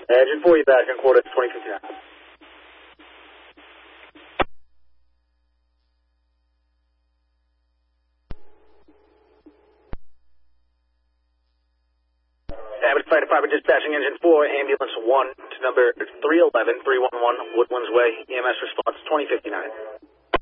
Engine 4, you back on quarter 2059. Abbott Fire Department dispatching engine 4, ambulance 1 to number 311-311 Woodlands Way, EMS response 2059.